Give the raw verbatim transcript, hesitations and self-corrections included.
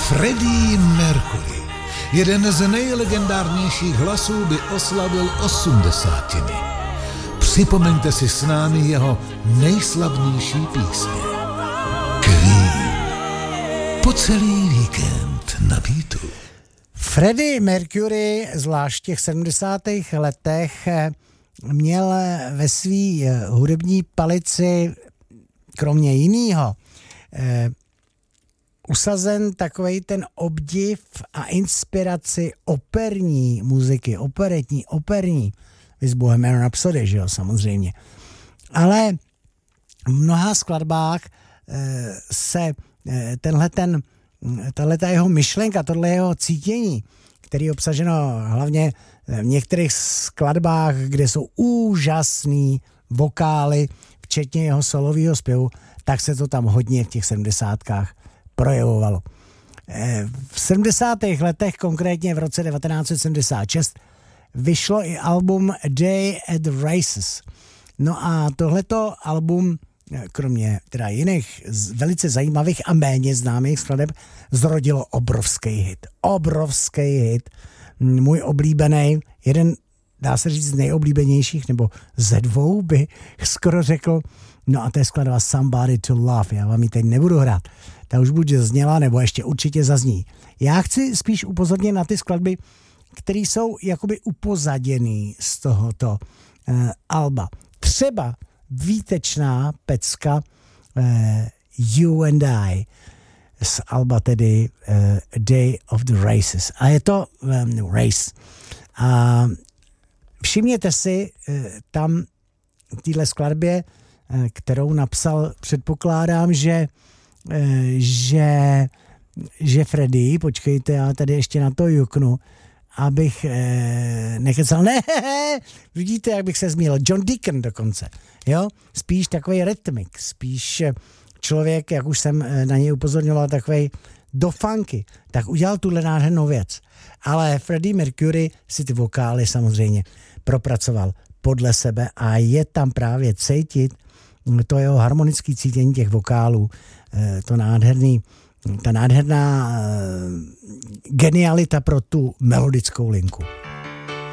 Freddie Mercury, jeden z nejlegendárnějších hlasů, by oslavil osmdesátiny. Připomeňte si s námi jeho nejslavnější písně. Queen. Po celý víkend na beatu. Freddie Mercury, zvlášť v těch sedmdesátých letech, měl ve svý hudební palici, kromě jinýho, eh, usazen takovej ten obdiv a inspiraci operní muziky, operetní, operní, z Bohemian Rhapsody, že jo, samozřejmě. Ale v mnoha skladbách eh, se eh, tenhle ten, tahleta jeho myšlenka, tohle jeho cítění, který je obsaženo hlavně v některých skladbách, kde jsou úžasný vokály, včetně jeho solového zpěvu, tak se to tam hodně v těch sedmdesátkách projevovalo. V sedmdesátých letech, konkrétně v roce devatenáct set sedmdesát šest, vyšlo i album A Day at the Races. No a tohleto album, kromě teda jiných velice zajímavých a méně známých skladeb, zrodilo obrovský hit. Obrovský hit. Můj oblíbený, jeden, dá se říct, z nejoblíbenějších, nebo ze dvou by skoro řekl. No a to je skladba Somebody to Love. Já vám ji teď nebudu hrát. Ta už buď zněla, nebo ještě určitě zazní. Já chci spíš upozornit na ty skladby, které jsou jakoby upozaděný z tohoto uh, alba. Třeba výtečná pecka uh, You and I z alba tedy uh, Day of the Races. A je to um, race. A všimněte si uh, tam v téhle skladbě, uh, kterou napsal, předpokládám, že uh, že že Freddie, počkejte, já tady ještě na to juknu, abych eh, nekecal, ne, vidíte, jak bych se zmínil, John Deacon dokonce, jo, spíš takovej rytmik, spíš člověk, jak už jsem na něj upozorňoval, takovej do funky, tak udělal tuhle nádhernou věc, ale Freddie Mercury si ty vokály samozřejmě propracoval podle sebe a je tam právě cítit to jeho harmonické cítění těch vokálů, eh, to nádherný, ta nádherná uh, genialita pro tu melodickou linku.